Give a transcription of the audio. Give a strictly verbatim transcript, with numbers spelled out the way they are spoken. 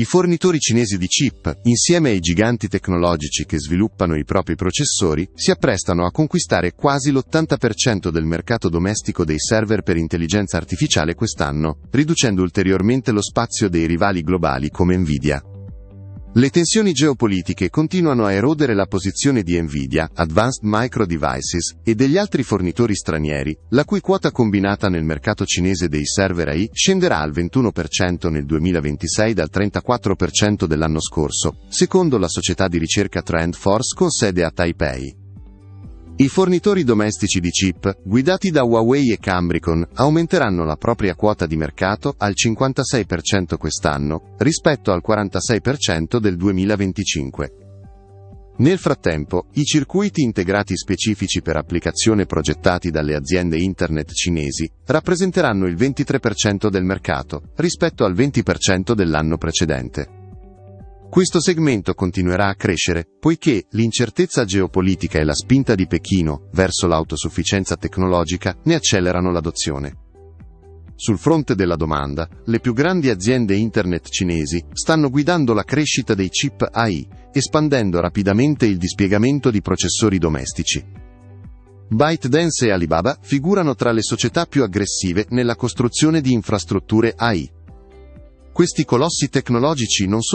I fornitori cinesi di chip, insieme ai giganti tecnologici che sviluppano i propri processori, si apprestano a conquistare quasi l'ottanta per cento del mercato domestico dei server per intelligenza artificiale quest'anno, riducendo ulteriormente lo spazio dei rivali globali come Nvidia. Le tensioni geopolitiche continuano a erodere la posizione di Nvidia, Advanced Micro Devices, e degli altri fornitori stranieri, la cui quota combinata nel mercato cinese dei server A I scenderà al ventuno per cento nel duemilaventisei dal trentaquattro per cento dell'anno scorso, secondo la società di ricerca TrendForce con sede a Taipei. I fornitori domestici di chip, guidati da Huawei e Cambricon, aumenteranno la propria quota di mercato al cinquantasei per cento quest'anno, rispetto al quarantasei per cento del duemilaventicinque. Nel frattempo, i circuiti integrati specifici per applicazione progettati dalle aziende internet cinesi rappresenteranno il ventitré per cento del mercato, rispetto al venti per cento dell'anno precedente. Questo segmento continuerà a crescere, poiché l'incertezza geopolitica e la spinta di Pechino verso l'autosufficienza tecnologica ne accelerano l'adozione. Sul fronte della domanda, le più grandi aziende internet cinesi stanno guidando la crescita dei chip A I, espandendo rapidamente il dispiegamento di processori domestici. ByteDance e Alibaba figurano tra le società più aggressive nella costruzione di infrastrutture A I. Questi colossi tecnologici non sono